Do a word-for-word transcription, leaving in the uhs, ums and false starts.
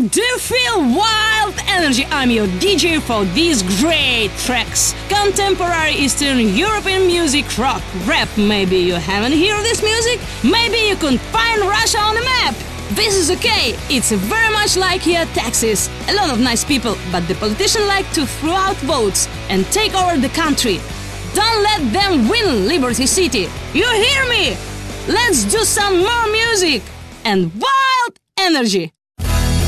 do you feel wild energy? I'm your D J for these great tracks. Contemporary Eastern European music, rock, rap. Maybe you haven't heard this music? Maybe you couldn't find Russia on the map? This is okay, it's very much like here Texas. A lot of nice people, but the politicians like to throw out votes and take over the country. Don't let them win Liberty City. You hear me? Let's do some more music and wild energy.